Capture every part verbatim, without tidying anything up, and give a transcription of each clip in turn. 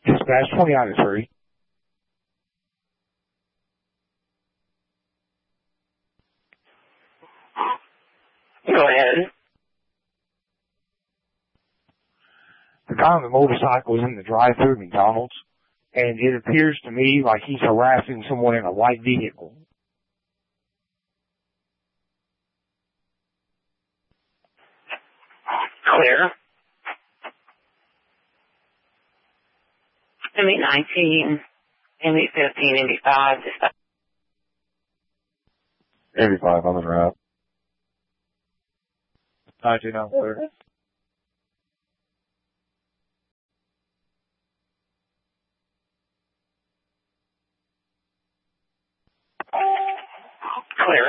Dispatch twenty out of three. Go ahead. The guy on the motorcycle is in the drive-thru at McDonald's, and it appears to me like he's harassing someone in a white vehicle. Clear. M eight nineteen, M eight fifteen, M eight five, dispatch. M eight five on the route. nineteen on clear. Clear.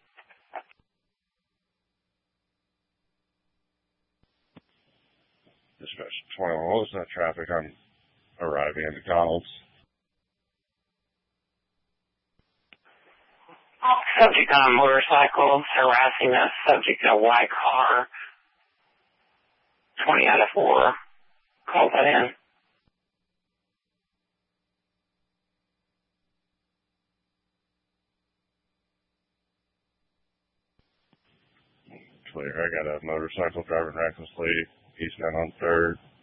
Dispatch twenty-one, what was that traffic? I'm arriving at McDonald's. Subject on a motorcycle harassing a subject in a white car. twenty out of four. Call that in. Clear. I got a motorcycle driving recklessly, eastbound on third.